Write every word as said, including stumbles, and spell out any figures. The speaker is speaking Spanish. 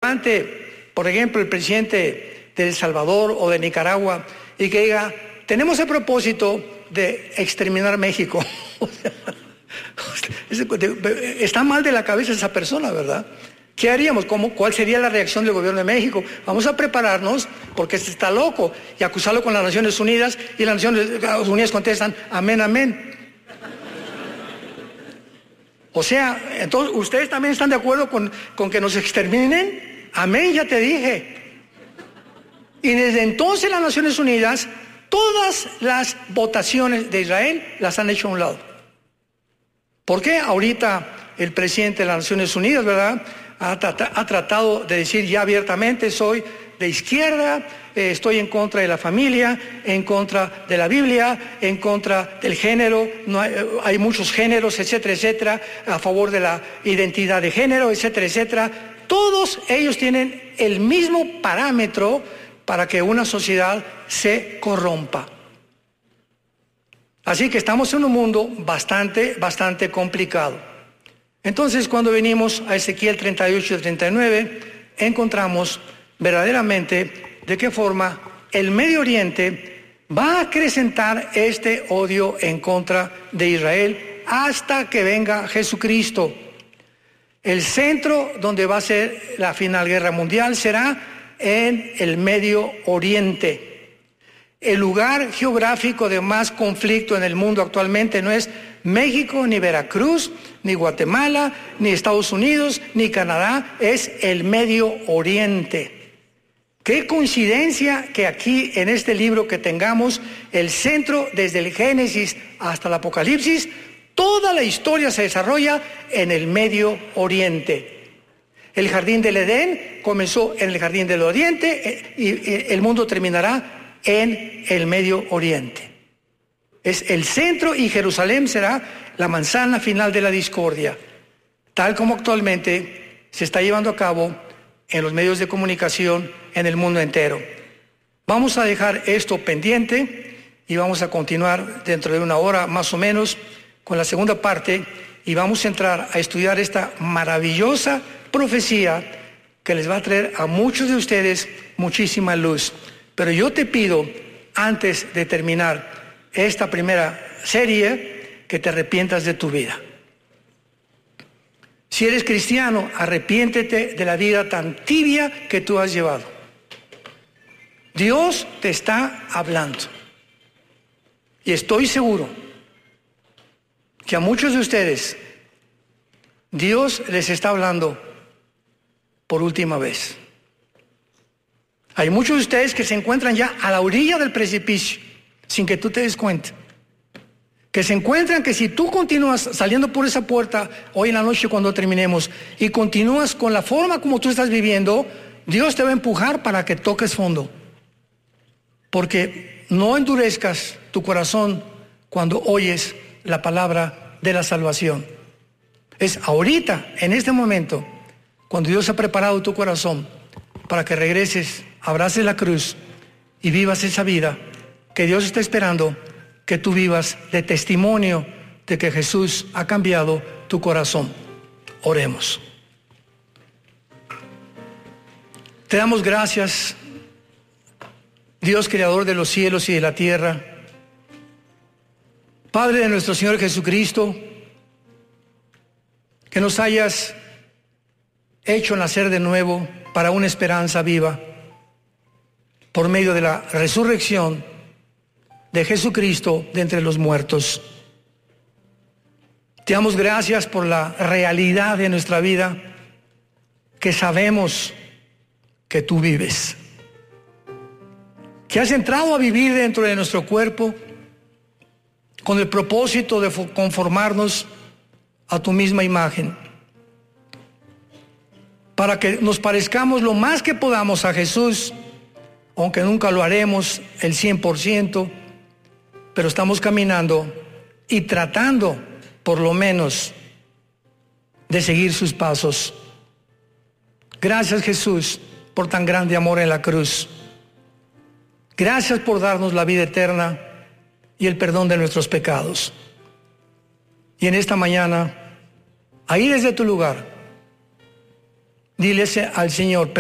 levante, por ejemplo, el presidente de El Salvador o de Nicaragua y que diga, tenemos el propósito de exterminar México. Está mal de la cabeza esa persona, ¿verdad? ¿Qué haríamos? ¿Cómo, ¿Cuál sería la reacción del gobierno de México? Vamos a prepararnos porque este está loco y acusarlo con las Naciones Unidas, y las Naciones Unidas contestan, amén, amén. O sea, entonces, ¿ustedes también están de acuerdo con, con que nos exterminen? Amén, ya te dije. Y desde entonces las Naciones Unidas, todas las votaciones de Israel las han hecho a un lado. ¿Por qué? Ahorita el presidente de las Naciones Unidas, ¿verdad?, ha, trat- ha tratado de decir ya abiertamente, soy de izquierda, eh, estoy en contra de la familia, en contra de la Biblia, en contra del género, no hay, hay muchos géneros, etcétera, etcétera, a favor de la identidad de género, etcétera, etcétera. Todos ellos tienen el mismo parámetro para que una sociedad se corrompa. Así que estamos en un mundo bastante, bastante complicado. Entonces, cuando venimos a Ezequiel treinta y ocho y treinta y nueve, encontramos verdaderamente de qué forma el Medio Oriente va a acrecentar este odio en contra de Israel hasta que venga Jesucristo. El centro donde va a ser la final guerra mundial será en el Medio Oriente. El lugar geográfico de más conflicto en el mundo actualmente no es México, ni Veracruz, ni Guatemala, ni Estados Unidos, ni Canadá, es el Medio Oriente. Qué coincidencia que aquí en este libro que tengamos el centro desde el Génesis hasta el Apocalipsis, toda la historia se desarrolla en el Medio Oriente. El jardín del Edén comenzó en el jardín del Oriente y el mundo terminará en el Medio Oriente. Es el centro y Jerusalén será la manzana final de la discordia, tal como actualmente se está llevando a cabo en los medios de comunicación en el mundo entero. Vamos a dejar esto pendiente y vamos a continuar dentro de una hora más o menos con la segunda parte y vamos a entrar a estudiar esta maravillosa profecía que les va a traer a muchos de ustedes muchísima luz. Pero yo te pido, antes de terminar esta primera serie, que te arrepientas de tu vida. Si eres cristiano, arrepiéntete de la vida tan tibia que tú has llevado. Dios te está hablando. Y estoy seguro que a muchos de ustedes Dios les está hablando por última vez. Hay muchos de ustedes que se encuentran ya a la orilla del precipicio, sin que tú te des cuenta. Que se encuentran que si tú continúas saliendo por esa puerta hoy en la noche cuando terminemos y continúas con la forma como tú estás viviendo, Dios te va a empujar para que toques fondo. Porque no endurezcas tu corazón cuando oyes la palabra de la salvación. Es ahorita, en este momento, cuando Dios ha preparado tu corazón para que regreses, abraces la cruz y vivas esa vida que Dios está esperando que tú vivas de testimonio de que Jesús ha cambiado tu corazón. Oremos. Te damos gracias, Dios creador de los cielos y de la tierra, Padre de nuestro Señor Jesucristo, que nos hayas hecho nacer de nuevo para una esperanza viva por medio de la resurrección de Jesucristo de entre los muertos. Te damos gracias por la realidad de nuestra vida, que sabemos que tú vives, que has entrado a vivir dentro de nuestro cuerpo con el propósito de conformarnos a tu misma imagen, para que nos parezcamos lo más que podamos a Jesús, aunque nunca lo haremos el cien por ciento, pero estamos caminando y tratando, por lo menos, de seguir sus pasos. Gracias, Jesús, por tan grande amor en la cruz. Gracias por darnos la vida eterna y el perdón de nuestros pecados. Y en esta mañana, ahí desde tu lugar, dile al Señor: